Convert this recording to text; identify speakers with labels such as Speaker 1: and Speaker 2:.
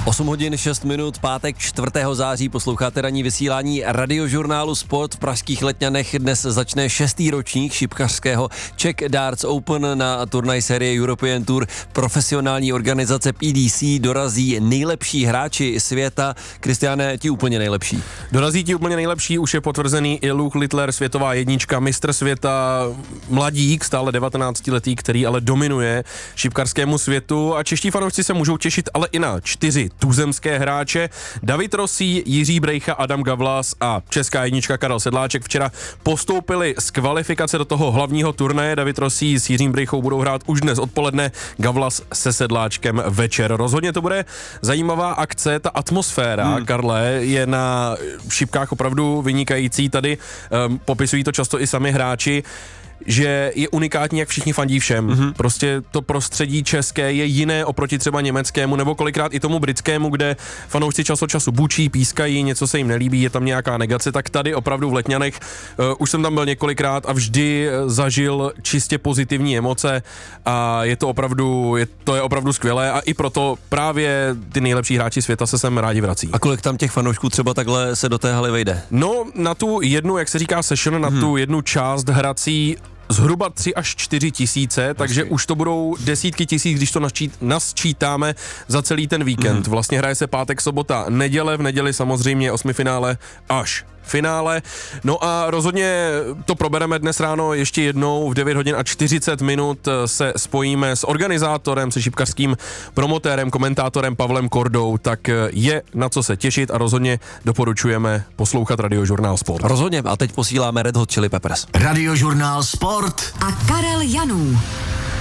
Speaker 1: 8 hodin 6 minut, pátek 4. září, posloucháte ranní vysílání Radiožurnálu Sport. V pražských Letňanech dnes začne 6. ročník šipkařského Czech Darts Open. Na turnaj série European Tour profesionální organizace PDC dorazí nejlepší hráči světa. Kristiáne, ti úplně nejlepší.
Speaker 2: Dorazí ti úplně nejlepší, už je potvrzený i Luke Littler, světová jednička, mistr světa, mladík, stále 19letý, který ale dominuje šipkařskému světu, a čeští fanoušci se můžou těšit ale i na 4 tuzemské hráče. David Rossi, Jiří Brejcha, Adam Gavlas a česká jednička Karel Sedláček včera postoupili z kvalifikace do toho hlavního turnaje. David Rossi s Jiřím Brejchou budou hrát už dnes odpoledne, Gavlas se Sedláčkem večer. Rozhodně to bude zajímavá akce, ta atmosféra, Karle, je na šipkách opravdu vynikající. Tady popisují to často i sami hráči, že je unikátní, jak všichni fandí všem. Prostě to prostředí české je jiné oproti třeba německému nebo kolikrát i tomu britskému, kde fanoušci čas od času bučí, pískají, něco se jim nelíbí, je tam nějaká negace, tak tady opravdu v Letňanech už jsem tam byl několikrát a vždy zažil čistě pozitivní emoce a je to opravdu skvělé, a i proto právě ty nejlepší hráči světa se sem rádi vrací.
Speaker 1: A kolik tam těch fanoušků třeba takhle se do té haly vejde?
Speaker 2: No, na tu jednu, jak se říká session, na tu jednu část hrací zhruba 3 až 4 tisíce, takže už to budou desítky tisíc, když to nasčítáme za celý ten víkend. Vlastně hraje se pátek, sobota, neděle, v neděli samozřejmě 8finále až finále. No a rozhodně to probereme dnes ráno ještě jednou. V 9 hodin a 40 minut se spojíme s organizátorem, se šipkařským promotérem, komentátorem Pavlem Kordou, tak je na co se těšit a rozhodně doporučujeme poslouchat Radiožurnál Sport.
Speaker 1: Rozhodně, a teď posíláme Red Hot Chili Peppers.
Speaker 3: Radiožurnál Sport
Speaker 4: a Karel Janů.